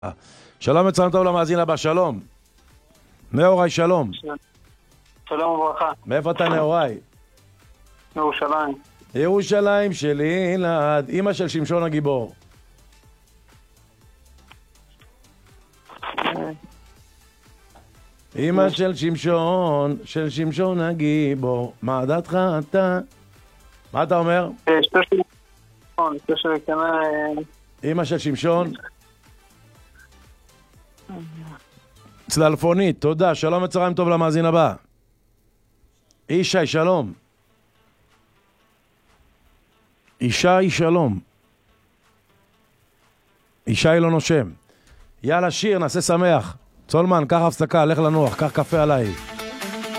שלום וצלם טוב למאזין הבא, שלום. נאורי, שלום. שלום וברכה. מאיפה אתה נאורי? ירושלים. ירושלים שלי לעד, אמא של שמשון הגיבור. אמא של שמשון הגיבור. מה דעתך אתה? מה אתה אומר? אמא של שמשון? צללפונית, תודה. שלום וצהריים טוב למאזין הבא. ישי, שלום. ישי, שלום. ישי לא נושם. יאללה, שיר, נעשה שמח. צולמן, קח הפסקה, לך לנוח, קח קפה עליי.